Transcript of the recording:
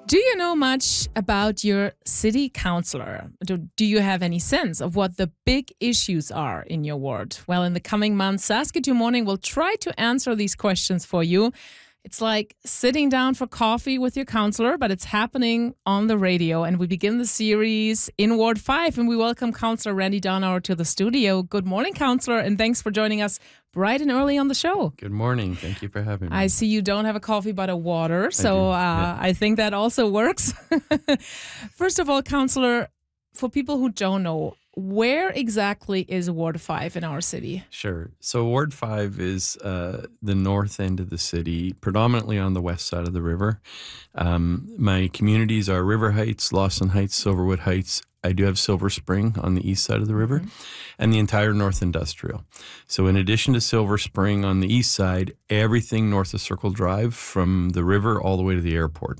Do you know much about your city councillor? Do you have any sense of what the big issues are in your ward? Well, in the coming months, Saskatoon Morning will try to answer these questions for you. It's like sitting down for coffee with your councillor, but it's happening on the radio. And we begin the series in Ward 5, and we welcome Councillor Randy Downhour to the studio. Good morning, Councillor, and thanks for joining us bright and early on the show. Good morning. Thank you for having me. I see you don't have a coffee but a water, so I think that also works. First of all, Councillor, for people who don't know, where exactly is Ward 5 in our city? Sure. So Ward 5 is the north end of the city, predominantly on the west side of the river. My communities are River Heights, Lawson Heights, Silverwood Heights. I do have Silver Spring on the east side of the river, and the entire North Industrial. So in addition to Silver Spring on the east side, everything north of Circle Drive from the river all the way to the airport.